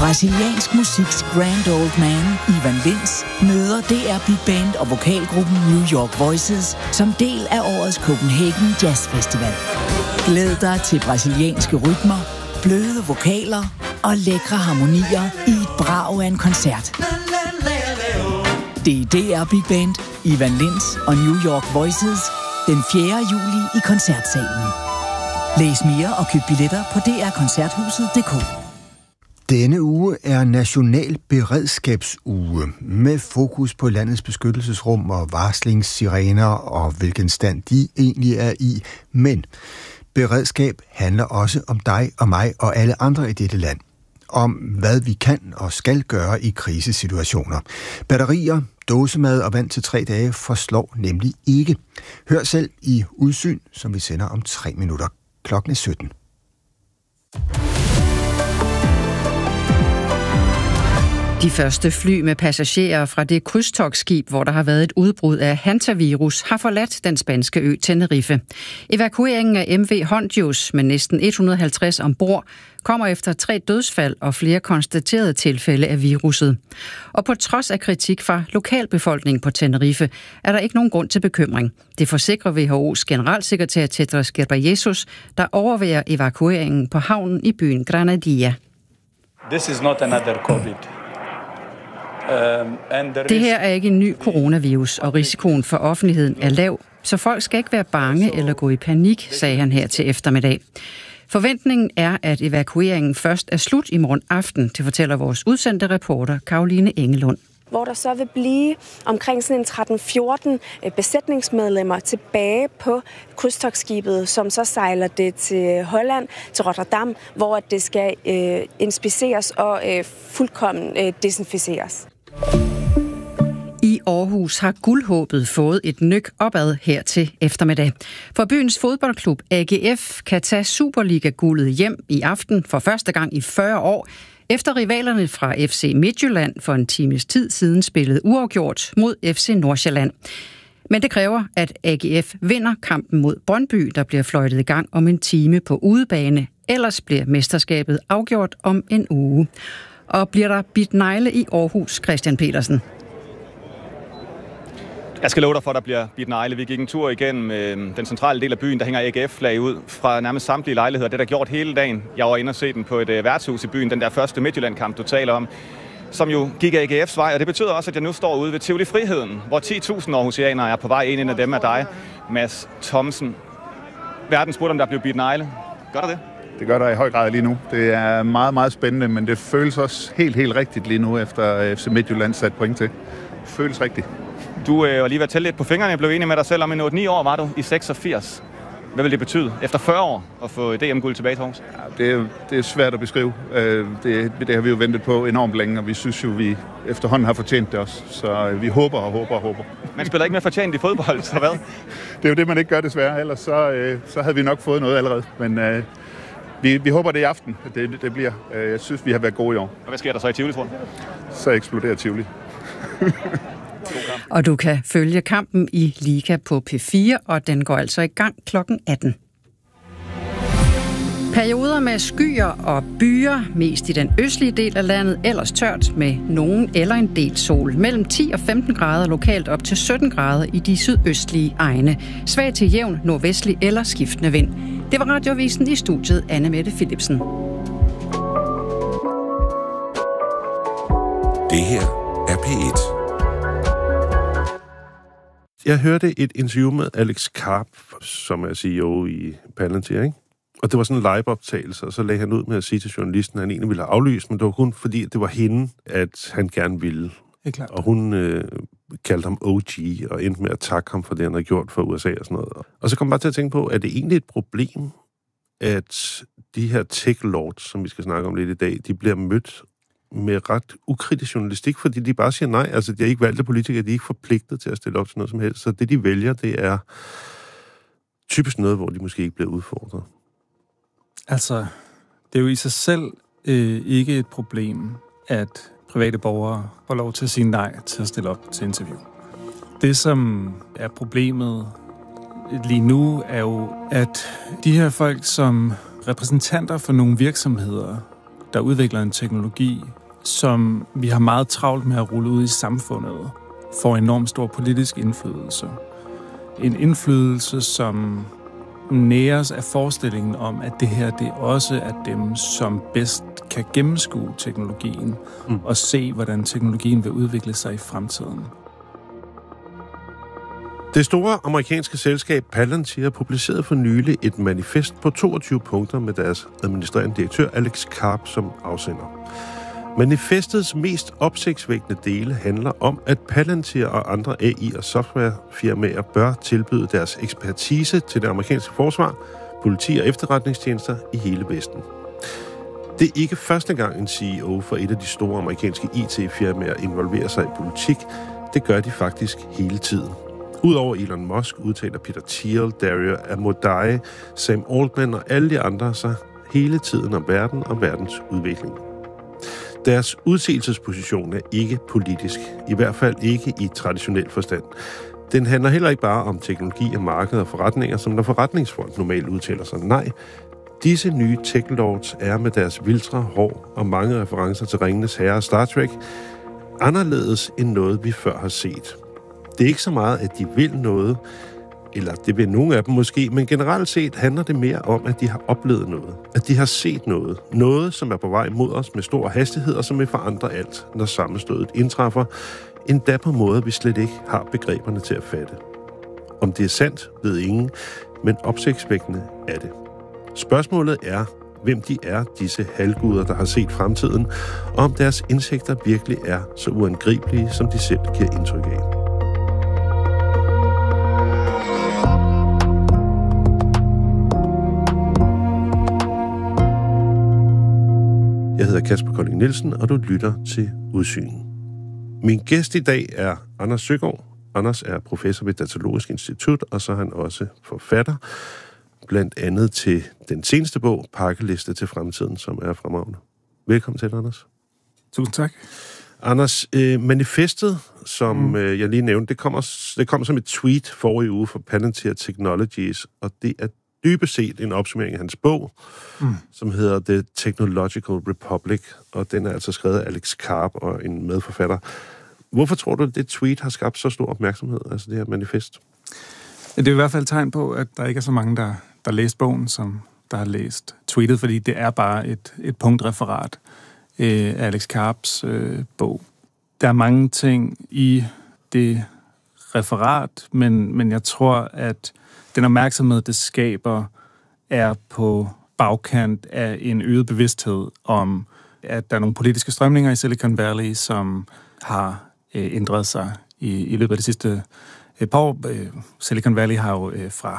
Brasiliansk musiks grand old man, Ivan Lins, møder DR Big Band og vokalgruppen New York Voices som del af årets Copenhagen Jazz Festival. Glæd dig til brasilianske rytmer, bløde vokaler og lækre harmonier i et brag af en koncert. Det er DR Big Band, Ivan Lins og New York Voices den 4. juli i Koncertsalen. Læs mere og køb billetter på drkoncerthuset.dk. Denne uge er National Beredskabsuge med fokus på landets beskyttelsesrum og varslingssirener og hvilken stand de egentlig er i. Men beredskab handler også om dig og mig og alle andre i dette land. Om hvad vi kan og skal gøre i krisesituationer. Batterier, dåsemad og vand til 3 dage forslår nemlig ikke. Hør selv i Udsyn, som vi sender om 3 minutter. Klokken er 17. De første fly med passagerer fra det krydstogtskib, hvor der har været et udbrud af hantavirus, har forladt den spanske ø Tenerife. Evakueringen af MV Hondius med næsten 150 ombord kommer efter 3 dødsfald og flere konstaterede tilfælde af viruset. Og på trods af kritik fra lokalbefolkningen på Tenerife, er der ikke nogen grund til bekymring. Det forsikrer WHO's generalsekretær Tedros Ghebreyesus, der overværer evakueringen på havnen i byen Granadilla. This is not another COVID. Det her er ikke en ny coronavirus, og risikoen for offentligheden er lav, så folk skal ikke være bange eller gå i panik, sagde han her til eftermiddag. Forventningen er, at evakueringen først er slut i morgen aften, det fortæller vores udsendte reporter Caroline Engelund. Hvor der så vil blive omkring sådan en 13-14 besætningsmedlemmer tilbage på krydstogtskibet, som så sejler det til Holland, til Rotterdam, hvor det skal inspiceres og fuldkommen desinficeres. I Aarhus har Guldhåbet fået et nyk opad her til eftermiddag. For byens fodboldklub AGF kan tage Superliga-guldet hjem i aften for første gang i 40 år, efter rivalerne fra FC Midtjylland for en times tid siden spillede uafgjort mod FC Nordsjælland. Men det kræver, at AGF vinder kampen mod Brøndby, der bliver fløjtet i gang om en time på udebane. Ellers bliver mesterskabet afgjort om en uge. Og bliver der bidt negle i Aarhus, Christian Petersen? Jeg skal love dig for, at der bliver bidt negle. Vi gik en tur igennem den centrale del af byen, der hænger AGF-flag ud fra nærmest samtlige lejligheder. Det er der gjort hele dagen. Jeg var inde og se den på et værtshus i byen, den der første Midtjylland-kamp, du taler om, som jo gik AGF's vej. Og det betyder også, at jeg nu står ude ved Tivoli Friheden, hvor 10.000 aarhusianere er på vej ind. En af dem er dig, Mads Thomsen. Verden spurgte, om der blev bidt negle. Gør der det? Det gør der i høj grad lige nu. Det er meget, meget spændende, men det føles også helt rigtigt lige nu, efter FC Midtjylland sat point til. Det føles rigtigt. Du var lige ved at tælle lidt på fingrene. Jeg blev enig med dig selv om en 8-9 år var du i 86. Hvad vil det betyde efter 40 år at få DM-guld tilbage til Aarhus? Ja, det er svært at beskrive. Det har vi jo ventet på enormt længe, og vi synes jo, vi efterhånden har fortjent det også. Så vi håber. Man spiller ikke mere fortjent i fodbold, så hvad? Det er jo det, man ikke gør desværre. Ellers så havde vi nok fået noget allerede. Men vi håber det i aften, at det bliver. Jeg synes, vi har været gode i år. Og hvad sker der så i Tivoli, tror du? Så eksploderer Tivoli. Og du kan følge kampen i Liga på P4, og den går altså i gang kl. 18. Perioder med skyer og byer, mest i den østlige del af landet, ellers tørt med nogen eller en del sol. Mellem 10 og 15 grader, lokalt op til 17 grader i de sydøstlige egne. Svag til jævn, nordvestlig eller skiftende vind. Det var Radioavisen i studiet, Anne Mette Philipsen. Det her er P1. Jeg hørte et interview med Alex Karp, som er CEO i Palantir, ikke? Og det var sådan en live-optagelse, og så lagde han ud med at sige til journalisten, at han egentlig ville have aflyst, men det var kun fordi, at det var hende, at han gerne ville. Klart. Og hun kaldte ham OG, og endte med at takke ham for det, han havde gjort for USA og sådan noget. Og så kom jeg bare til at tænke på, er det egentlig et problem, at de her tech-lords, som vi skal snakke om lidt i dag, de bliver mødt med ret ukritisk journalistik, fordi de bare siger nej. Altså, de er ikke valgte politikere, de er ikke forpligtet til at stille op til noget som helst. Så det, de vælger, det er typisk noget, hvor de måske ikke bliver udfordret. Altså, det er jo i sig selv ikke et problem, at private borgere får lov til at sige nej til at stille op til interview. Det, som er problemet lige nu, er jo, at de her folk som repræsentanter for nogle virksomheder der udvikler en teknologi, som vi har meget travlt med at rulle ud i samfundet, får enormt stor politisk indflydelse. En indflydelse, som næres af forestillingen om, at det her det også er dem, som bedst kan gennemskue teknologien og se, hvordan teknologien vil udvikle sig i fremtiden. Det store amerikanske selskab Palantir publicerede for nylig et manifest på 22 punkter med deres administrerende direktør Alex Karp som afsender. Manifestets mest opsigtsvækkende dele handler om, at Palantir og andre AI- og softwarefirmaer bør tilbyde deres ekspertise til det amerikanske forsvar, politi og efterretningstjenester i hele Vesten. Det er ikke første gang en CEO for et af de store amerikanske IT-firmaer involverer sig i politik. Det gør de faktisk hele tiden. Udover Elon Musk udtaler Peter Thiel, Dario Amodei, Sam Altman og alle de andre sig hele tiden om verden og verdens udvikling. Deres udsigelsesposition er ikke politisk, i hvert fald ikke i traditionel forstand. Den handler heller ikke bare om teknologi og marked og forretninger, som der forretningsfolk normalt udtaler sig. Nej, disse nye tech-lords er med deres vildre hår og mange referencer til Ringenes Herre og Star Trek anderledes end noget, vi før har set. Det er ikke så meget, at de vil noget, eller det vil nogle af dem måske, men generelt set handler det mere om, at de har oplevet noget. At de har set noget. Noget, som er på vej mod os med stor hastighed, og som vil forandre alt, når sammenstødet indtræffer. Endda på måder, vi slet ikke har begreberne til at fatte. Om det er sandt, ved ingen, men opsigtsvækkende er det. Spørgsmålet er, hvem de er, disse halvguder, der har set fremtiden, og om deres indsigter virkelig er så uangribelige, som de selv giver indtryk af. Jeg hedder Kasper Kolding Nielsen, og du lytter til Udsyn. Min gæst i dag er Anders Søgaard. Anders er professor ved Datalogisk Institut, og så er han også forfatter, blandt andet til den seneste bog, Pakkeliste til fremtiden, som er fremragende. Velkommen til, Anders. Tusind tak. Anders, manifestet, som jeg lige nævnte, det kom som et tweet forrige uge fra Palantir Technologies, og det er dybest set en opsummering af hans bog, som hedder The Technological Republic, og den er altså skrevet af Alex Karp og en medforfatter. Hvorfor tror du, at det tweet har skabt så stor opmærksomhed, altså det her manifest? Det er i hvert fald et tegn på, at der ikke er så mange, der læst bogen, som der har læst tweetet, fordi det er bare et punktreferat af Alex Karps bog. Der er mange ting i det referat, men jeg tror, at den opmærksomhed, det skaber, er på bagkant af en øget bevidsthed om, at der er nogle politiske strømninger i Silicon Valley, som har ændret sig i løbet af de sidste par år. Silicon Valley har jo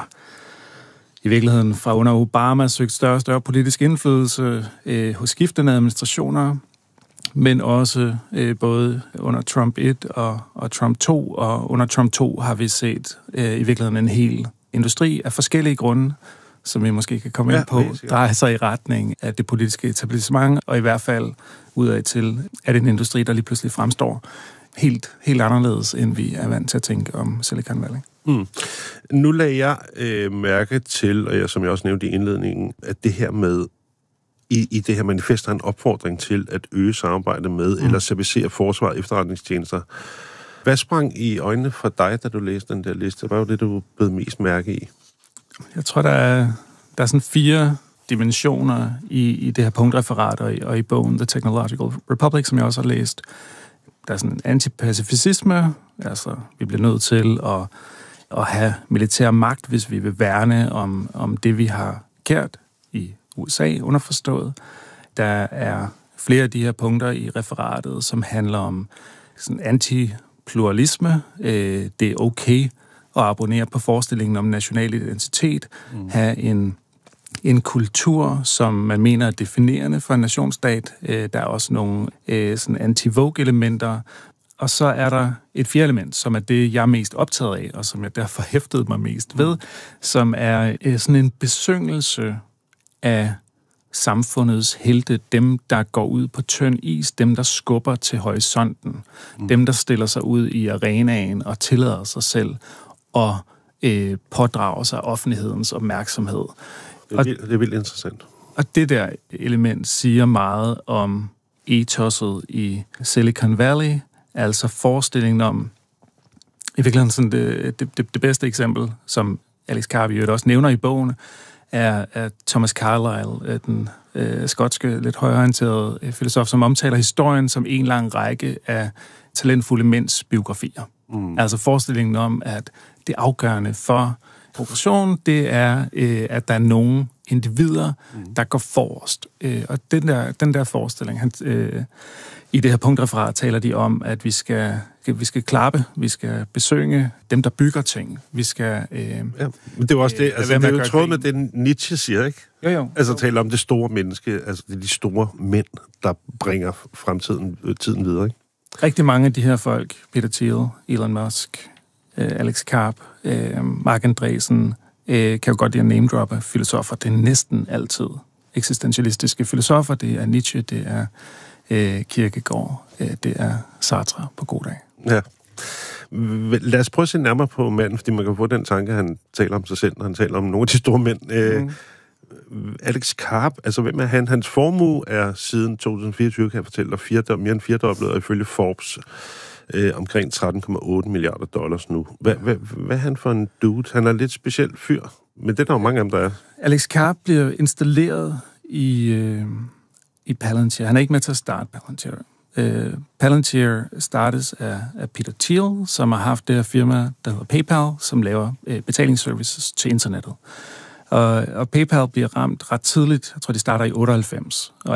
fra under Obama søgt større og større politisk indflydelse hos skiftende administrationer, men også både under Trump 1 og Trump 2, og under Trump 2 har vi set i virkeligheden en hel industri af forskellige grunde, som vi måske kan komme ind på, drejer sig i retning af det politiske etablissement, og i hvert fald udad til, at en industri, der lige pludselig fremstår helt anderledes, end vi er vant til at tænke om Silicon Valley. Nu lagde jeg mærke til, og som jeg også nævnte i indledningen, at det her med i det her manifest er en opfordring til at øge samarbejdet med eller servicere forsvar og efterretningstjenester. Hvad sprang i øjnene for dig, da du læste den der liste? Hvad var det, du blev mest mærke i? Jeg tror, der er sådan 4 dimensioner i det her punktreferat og i bogen The Technological Republic, som jeg også har læst. Der er sådan en antipacifisme, altså vi bliver nødt til at have militær magt, hvis vi vil værne om det, vi har kært i USA, underforstået. Der er flere af de her punkter i referatet, som handler om sådan antipluralisme. Det er okay at abonnere på forestillingen om national identitet, have en kultur, som man mener er definerende for en nationsstat. Der er også nogle sådan anti-vogue-elementer. Og så er der et 4. element, som er det, jeg er mest optaget af, og som jeg derfor hæftede mig mest ved, som er sådan en besyngelse af samfundets helte, dem, der går ud på tynd is, dem, der skubber til horisonten, dem, der stiller sig ud i arenaen og tillader sig selv og pådrager sig offentlighedens opmærksomhed. Det er vildt interessant. Og det der element siger meget om etosset i Silicon Valley, altså forestillingen om, i virkeligheden sådan det bedste eksempel, som Alex Karp også nævner i bogen, er Thomas Carlyle, den skotske, lidt højreorienterede filosof, som omtaler historien som en lang række af talentfulde mænds biografier. Altså forestillingen om, at det afgørende for progression, det er, at der er nogle individer, der går forrest. Og den der forestilling, i det her punktreferat taler de om, at vi skal klappe, vi skal besynge dem, der bygger ting. Vi skal... men det er jo også det, altså det er jo tråd med det, Nietzsche siger, ikke? Jo. Altså taler om det store menneske, altså det er de store mænd, der bringer tiden videre, ikke? Rigtig mange af de her folk, Peter Thiel, Elon Musk, Alex Karp, Mark Andresen, kan jo godt lide at name-droppe filosofer. Det er næsten altid eksistentialistiske filosofer. Det er Nietzsche, det er Kierkegaard, det er Sartre på god dag. Ja. Lad os prøve at se nærmere på manden, fordi man kan få den tanke, han taler om sig selv, når han taler om nogle af de store mænd. Alex Karp, altså hvem er han? Hans formue er siden 2024, kan jeg fortælle dig, mere end firedoblet, og ifølge Forbes omkring $13,8 milliarder nu. Hvad er han for en dude? Han er en lidt speciel fyr, men det er der jo mange af dem, der er. Alex Karp bliver installeret i Palantir. Han er ikke med til at starte Palantir. Palantir startes af Peter Thiel, som har haft det her firma, der hedder PayPal, som laver betalingsservices til internettet. Og PayPal bliver ramt ret tidligt. Jeg tror, de starter i 98. Og